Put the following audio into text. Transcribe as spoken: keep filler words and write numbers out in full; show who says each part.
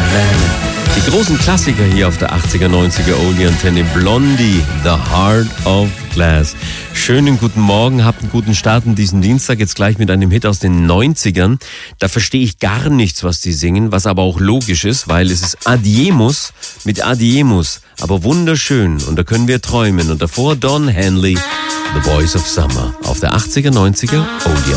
Speaker 1: Die großen Klassiker hier auf der achtziger, neunziger Oldie-Antenne. Blondie, The Heart of Glass. Schönen guten Morgen, habt einen guten Start in diesen Dienstag. Jetzt gleich mit einem Hit aus den neunzigern. Da verstehe ich gar nichts, was die singen, was aber auch logisch ist, weil es ist Adiemus mit Adiemus. Aber wunderschön und da können wir träumen. Und davor Don Henley, The Voice of Summer auf der achtziger, neunziger Oldie-Antenne.